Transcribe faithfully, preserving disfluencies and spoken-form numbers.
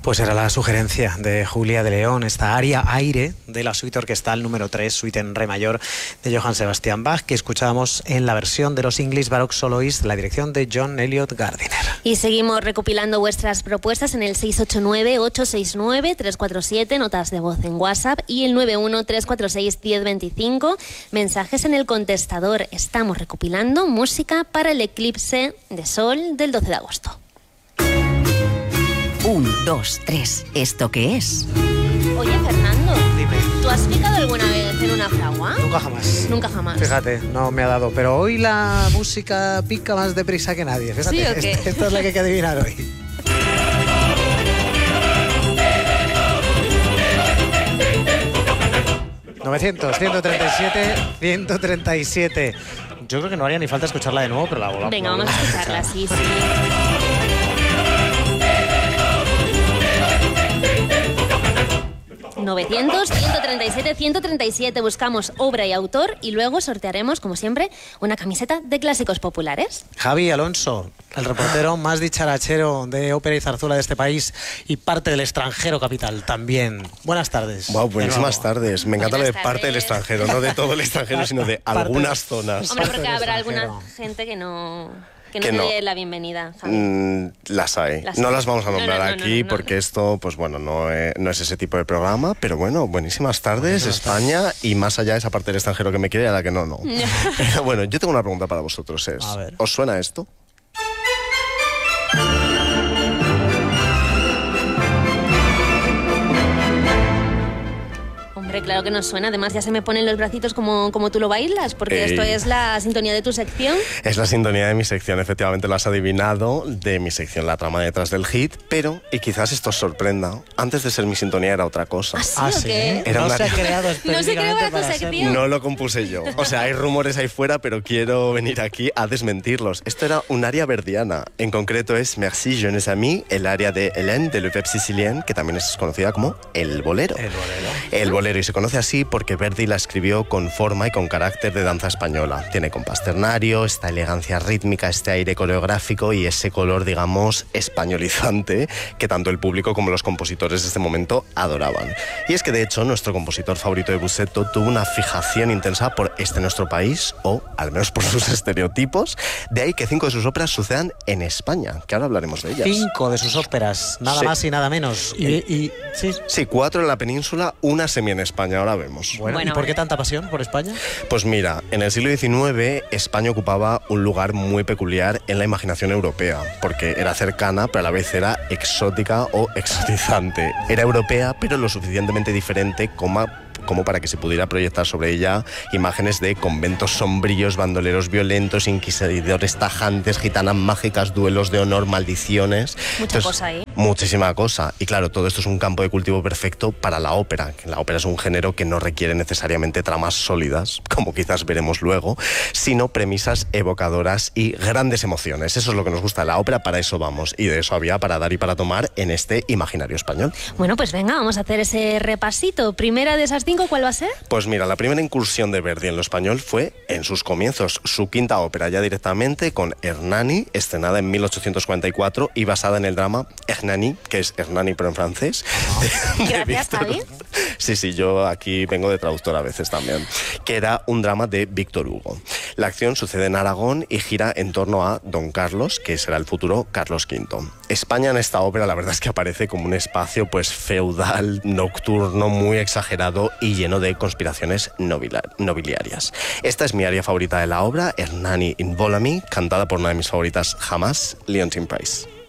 Pues era la sugerencia de Julia de León, esta aria aire de la suite orquestal número tres, suite en re mayor de Johann Sebastian Bach, que escuchábamos en la versión de los English Baroque Soloists, la dirección de John Elliott Gardiner. Y seguimos recopilando vuestras propuestas en el seis ocho nueve, ocho seis nueve, tres cuatro siete, notas de voz en WhatsApp, y el nueve uno, tres cuatro seis, uno cero dos cinco, mensajes en el contestador. Estamos recopilando música para el eclipse de sol del doce de agosto. Un, dos, tres. ¿Esto qué es? Oye, Fernando, Dime. ¿tú has picado alguna vez en una fragua? Nunca jamás. Nunca jamás. Fíjate, no me ha dado. Pero hoy la música pica más deprisa que nadie. Fíjate, ¿Sí o qué? Esta, esta es la que hay que adivinar hoy. novecientos, ciento treinta y siete, ciento treinta y siete. Yo creo que no haría ni falta escucharla de nuevo, pero la volvamos. Venga, vamos a escucharla, sí, sí. novecientos, ciento treinta y siete, ciento treinta y siete. Buscamos obra y autor y luego sortearemos, como siempre, una camiseta de clásicos populares. Javi Alonso, el reportero más dicharachero de ópera y zarzuela de este país y parte del extranjero capital también. Buenas tardes. Wow, buenísimas tardes. Me encanta lo de Buenas parte del tardes. extranjero, no de todo el extranjero, sino de Parte- algunas zonas. Hombre, porque del habrá extranjero. alguna gente que no, que no Que te no. dé la bienvenida, Javi. Mm, las hay. Las no hay. las vamos a No, nombrar no, no, no, aquí no, no. porque esto, pues bueno, no es, no es ese tipo de programa, pero bueno, buenísimas tardes, España, y más allá de esa parte del extranjero que me quiere y a la que no, no. Pero bueno, yo tengo una pregunta para vosotros, es, A ver. ¿os suena esto? Hombre, claro que nos suena. Además, ya se me ponen los bracitos como, como tú lo bailas, porque Ey. esto es la sintonía de tu sección. Es la sintonía de mi sección, efectivamente lo has adivinado, de mi sección, la trama detrás del hit, pero, y quizás esto os sorprenda, antes de ser mi sintonía era otra cosa. ¿Ah, sí Ah, o sí. qué? Era no una- se ha creado No se creó específicamente para tu para sección. serlo. No lo compuse yo. O sea, hay rumores ahí fuera, pero quiero venir aquí a desmentirlos. Esto era un área verdiana. En concreto es Merci, je ne sais ami, el área de Hélène de Le Peuple Sicilien, que también es conocida como el bolero. El bolero. El bolero, y se conoce así porque Verdi la escribió con forma y con carácter de danza española. Tiene compás ternario, esta elegancia rítmica, este aire coreográfico y ese color, digamos, españolizante que tanto el público como los compositores de este momento adoraban. Y es que, de hecho, nuestro compositor favorito de Bussetto tuvo una fijación intensa por este nuestro país, o al menos por sus estereotipos. De ahí que cinco de sus óperas sucedan en España, que ahora hablaremos de ellas. Cinco de sus óperas, nada Sí. más y nada menos. Y, y- sí. Sí, cuatro en la península, una semi en España, ahora vemos. Bueno, Bueno, ¿y por qué eh. tanta pasión por España? Pues mira, en el siglo diecinueve España ocupaba un lugar muy peculiar en la imaginación europea, porque era cercana, pero a la vez era exótica o exotizante. Era europea, pero lo suficientemente diferente como como para que se pudiera proyectar sobre ella imágenes de conventos sombríos, bandoleros violentos, inquisidores tajantes, gitanas mágicas, duelos de honor, maldiciones. Mucha cosa ahí. Muchísima cosa. Y claro, todo esto es un campo de cultivo perfecto para la ópera. La ópera es un género que no requiere necesariamente tramas sólidas, como quizás veremos luego, sino premisas evocadoras y grandes emociones. Eso es lo que nos gusta de la ópera, para eso vamos. Y de eso había para dar y para tomar en este imaginario español. Bueno, pues venga, vamos a hacer ese repasito. Primera de esas cinco, ¿cuál va a ser? Pues mira, la primera incursión de Verdi en lo español fue en sus comienzos, su quinta ópera ya directamente con Hernani, estrenada en mil ochocientos cuarenta y cuatro y basada en el drama Hernani, que es Hernani pero en francés. de- de Gracias, Víctor- Javi. Sí, sí, yo aquí vengo de traductor a veces también, que era un drama de Víctor Hugo. La acción sucede en Aragón y gira en torno a Don Carlos, que será el futuro Carlos quinto. España en esta ópera la verdad es que aparece como un espacio pues feudal, nocturno, muy exagerado y lleno de conspiraciones novila- nobiliarias. Esta es mi área favorita de la obra, Hernani in Volami, cantada por una de mis favoritas jamás, Leontine Price.